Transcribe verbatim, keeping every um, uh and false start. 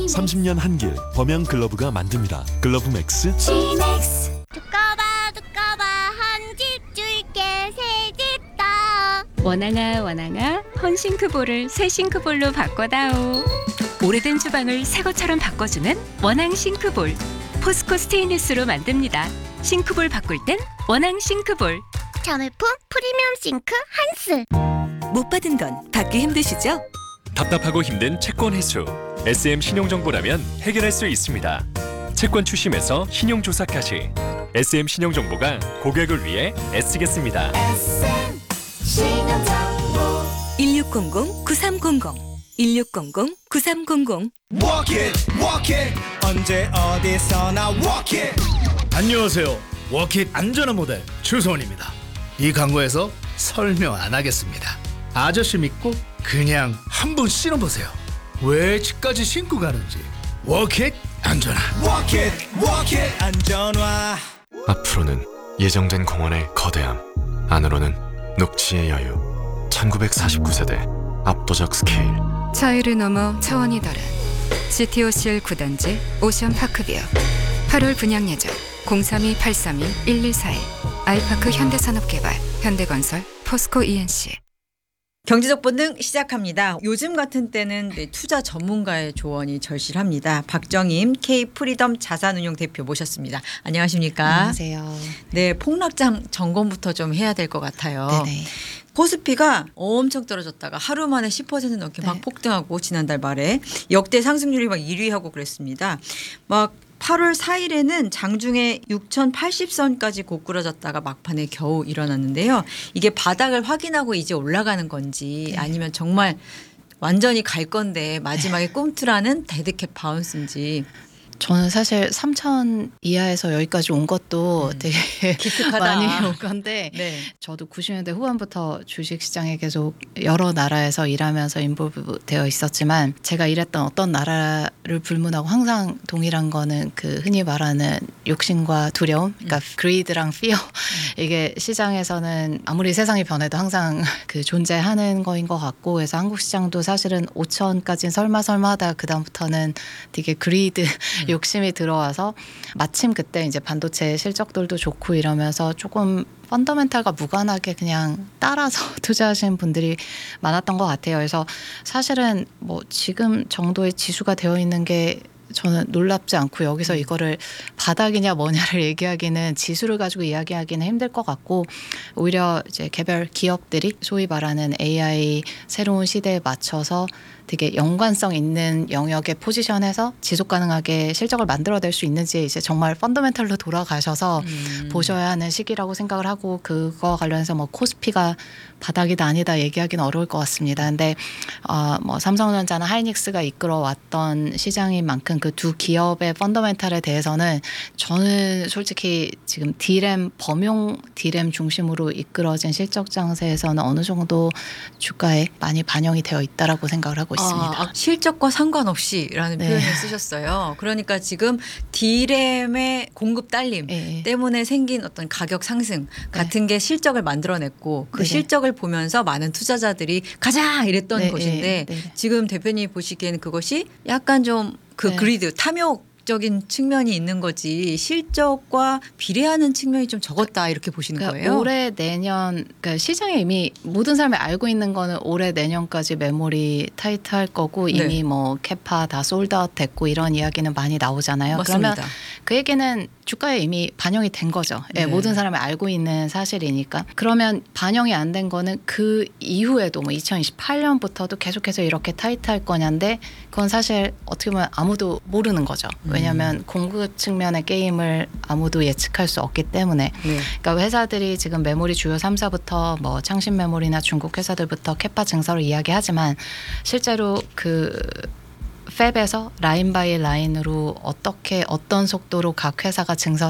삼십 년 한길 범양 글러브가 만듭니다. 글러브 맥스. 지맥스. 두꺼봐 두꺼봐 한 집 줄게 새 집 다. 원앙아 원앙아 헌싱크볼을 새 싱크볼로 바꿔다오. 오래된 주방을 새 것처럼 바꿔주는 원앙 싱크볼. 포스코 스테인리스로 만듭니다. 싱크볼 바꿀 땐 원앙 싱크볼. 자매품 프리미엄 싱크 한스. 못 받은 건 받기 힘드시죠? 답답하고 힘든 채권 회수. 에스엠 신용정보라면 해결할 수 있습니다. 채권 추심에서 신용조사까지 에스엠 신용정보가 고객을 위해 애쓰겠습니다. 에스엠 신용정보. 일육공공 구삼공공 일육공공 구삼공공. Walk it, walk it. 언제 어디서나 walk it. 안녕하세요. 워킷 안전한 모델 추소원입니다. 이 광고에서 설명 안 하겠습니다. 아저씨 믿고 그냥 한번 신어보세요. 왜 집까지 신고 가는지. 워킷 안전한. Walk it, walk it. 안전화. 앞으로는 예정된 공원의 거대함, 안으로는 녹지의 여유. 천구백사십구 세대 압도적 스케일. 차이를 넘어 차원이 다른 지티오씨엘 구 단지 오션파크뷰. 팔월 분양 예정 공삼이 팔삼이 일일사일. 아이파크 현대산업개발 현대건설 포스코 이엔씨. 경제적 본능 시작합니다. 요즘 같은 때는 네, 투자 전문가의 조언이 절실합니다. 박정임 K 프리덤 자산운용 대표 모셨습니다. 안녕하십니까? 안녕하세요. 네, 폭락장 점검부터 좀 해야 될 것 같아요. 네네. 코스피가 엄청 떨어졌다가 하루 만에 십 퍼센트 넘게 막 네. 폭등하고 지난달 말에 역대 상승률이 막 일 위 하고 그랬습니다. 막 팔월 사일에는 장중에 육천팔십 선까지 고꾸라졌다가 막판에 겨우 일어났는데요. 이게 바닥을 확인하고 이제 올라가는 건지 네. 아니면 정말 완전히 갈 건데 마지막에 꿈틀하는 데드캣 바운스인지. 저는 사실 삼천 이하에서 여기까지 온 것도 음. 되게 기특하다. 많이 온 건데 네. 저도 구십 년대 후반부터 주식시장에 계속 여러 나라에서 일하면서 인볼브 되어 있었지만 제가 일했던 어떤 나라를 불문하고 항상 동일한 거는 그 흔히 말하는 욕심과 두려움, 그러니까 greed랑 fear. 이게 시장에서는 아무리 세상이 변해도 항상 그 존재하는 거인 것 같고, 그래서 한국 시장도 사실은 오천까지는 설마 설마 하다가 그다음부터는 되게 greed 욕심이 들어와서 마침 그때 이제 반도체 실적들도 좋고 이러면서 조금 펀더멘탈과 무관하게 그냥 따라서 투자하시는 분들이 많았던 것 같아요. 그래서 사실은 뭐 지금 정도의 지수가 되어 있는 게 저는 놀랍지 않고, 여기서 이거를 바닥이냐 뭐냐를 얘기하기는 지수를 가지고 이야기하기는 힘들 것 같고, 오히려 이제 개별 기업들이 소위 말하는 에이아이 새로운 시대에 맞춰서 되게 연관성 있는 영역의 포지션에서 지속 가능하게 실적을 만들어낼 수 있는지 이제 정말 펀더멘털로 돌아가셔서 음. 보셔야 하는 시기라고 생각을 하고, 그거 관련해서 뭐 코스피가 바닥이다 아니다 얘기하기는 어려울 것 같습니다. 근데 어 뭐 삼성전자나 하이닉스가 이끌어왔던 시장인 만큼 그 두 기업의 펀더멘털에 대해서는 저는 솔직히 지금 디램 범용 디램 중심으로 이끌어진 실적 장세에서는 어느 정도 주가에 많이 반영이 되어 있다라고 생각을 하고 있습니다. 아, 실적과 상관없이라는 네. 표현을 쓰셨어요. 그러니까 지금 디램의 공급 딸림 네. 때문에 생긴 어떤 가격 상승 같은 게 실적을 만들어냈고, 그 네네. 실적을 보면서 많은 투자자들이 가자 이랬던 네, 것인데 네, 네. 지금 대표님 보시기에는 그것이 약간 좀 그 네. 그리드 탐욕적인 측면이 있는 거지 실적과 비례하는 측면이 좀 적었다 이렇게 보시는 그러니까 거예요. 올해 내년, 그러니까 시장에 이미 모든 사람이 알고 있는 거는 올해 내년까지 메모리 타이트할 거고, 이미 네. 뭐 캐파 다 솔드아웃 됐고 이런 이야기는 많이 나오잖아요. 맞습니다. 그러면 그 얘기는 주가에 이미 반영이 된 거죠. 네. 네. 모든 사람이 알고 있는 사실이니까. 그러면 반영이 안 된 거는 그 이후에도 뭐 이천이십팔 년부터도 계속해서 이렇게 타이트할 거냐인데, 그건 사실 어떻게 보면 아무도 모르는 거죠. 왜냐하면 음. 공급 측면의 게임을 아무도 예측할 수 없기 때문에. 네. 그러니까 회사들이 지금 메모리 주요 삼 사부터 뭐 창신 메모리나 중국 회사들부터 캐파 증설을 이야기하지만, 실제로 그 팹에서 라인 바이 라인으로 어떻게 어떤 속도로 각 회사가 증설